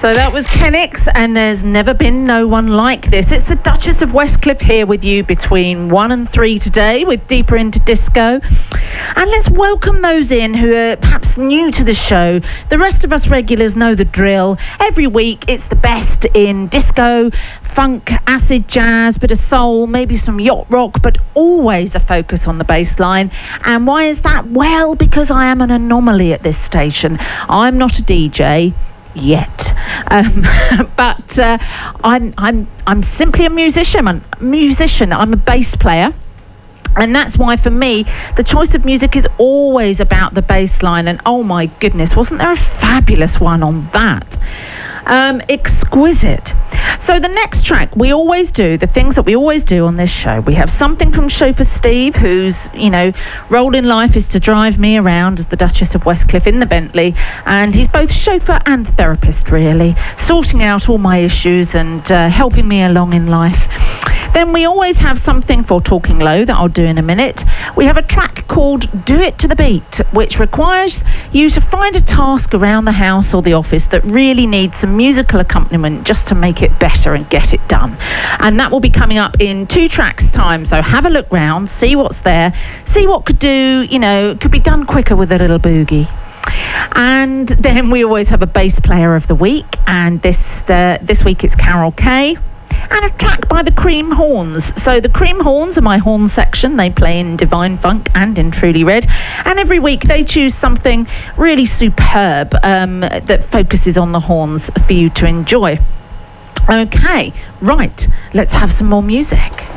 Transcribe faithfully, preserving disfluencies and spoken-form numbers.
So that was Kenix, and There's Never Been No One Like This. It's the Duchess of Westcliff here with you between one and three today with Deeper Into Disco. And let's welcome those in who are perhaps new to the show. The rest of us regulars know the drill. Every week it's the best in disco, funk, acid jazz, bit of soul, maybe some yacht rock, but always a focus on the bass line. And why is that? Well, because I am an anomaly at this station. I'm not a D J yet, um, but uh, I'm I'm I'm simply a musician. I'm a musician. I'm a bass player. And that's why, for me, the choice of music is always about the bass line. And oh my goodness, wasn't there a fabulous one on that? Um, exquisite. So the next track, we always do the things that we always do on this show. We have something from Chauffeur Steve, whose, you know, role in life is to drive me around as the Duchess of Westcliff in the Bentley. And he's both chauffeur and therapist, really, sorting out all my issues and uh, helping me along in life. Then we always have something for Talking Low that I'll do in a minute. We have a track called Do It to the Beat, which requires you to find a task around the house or the office that really needs some musical accompaniment just to make it better and get it done. And that will be coming up in two tracks' time. So have a look round, see what's there, see what could do, you know, could be done quicker with a little boogie. And then we always have a bass player of the week. And this uh, this week it's Carol Kay. And a track by the Cream Horns. So the Cream Horns are my horn section. They play in Divine Funk and in Truly Red. And every week they choose something really superb um, that focuses on the horns for you to enjoy. Okay, right, let's have some more music.